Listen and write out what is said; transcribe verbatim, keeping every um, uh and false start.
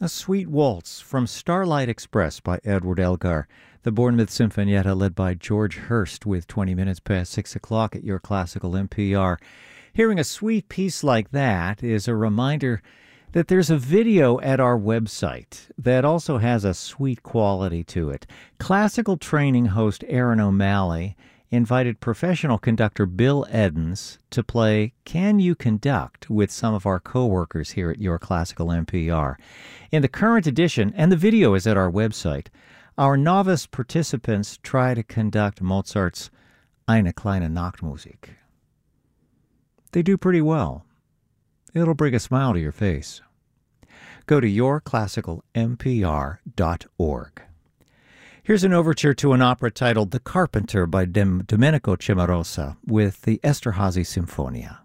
A Sweet Waltz from Starlight Express by Edward Elgar. The Bournemouth Sinfonietta led by George Hurst with twenty minutes past six o'clock at your classical N P R. Hearing a sweet piece like that is a reminder that there's a video at our website that also has a sweet quality to it. Classical training host Aaron O'Malley invited professional conductor Bill Edens to play Can You Conduct with some of our co-workers here at Your Classical N P R. In the current edition, and the video is at our website, our novice participants try to conduct Mozart's Eine kleine Nachtmusik. They do pretty well. It'll bring a smile to your face. Go to your classical n p r dot org. Here's an overture to an opera titled The Carpenter by Dem- Domenico Cimarosa with the Esterhazy Sinfonia.